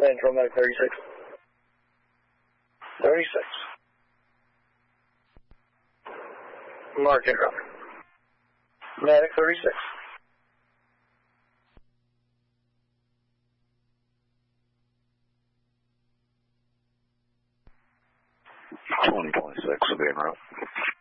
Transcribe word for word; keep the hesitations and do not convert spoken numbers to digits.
Control Medic thirty-six. thirty-six. Mark Control. Medic thirty-six. twenty twenty-six will be en route.